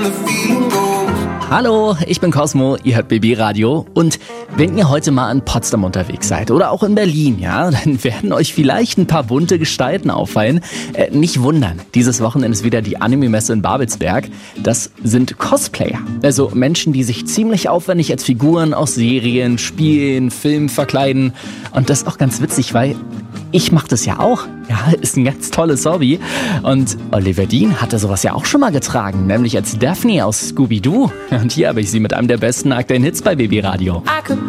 Hallo, ich bin Cosmo, ihr hört BB Radio und wenn ihr heute mal in Potsdam unterwegs seid oder auch in Berlin, ja, dann werden euch vielleicht ein paar bunte Gestalten auffallen. Nicht wundern, dieses Wochenende ist wieder die Anime-Messe in Babelsberg. Das sind Cosplayer, also Menschen, die sich ziemlich aufwendig als Figuren aus Serien, Spielen, Filmen verkleiden und das ist auch ganz witzig, weil ich mache das ja auch. Ja, ist ein ganz tolles Hobby. Und Oliver Dean hatte sowas ja auch schon mal getragen, nämlich als Daphne aus Scooby-Doo. Und hier habe ich sie mit einem der besten aktuellen Hits bei BB Radio. I could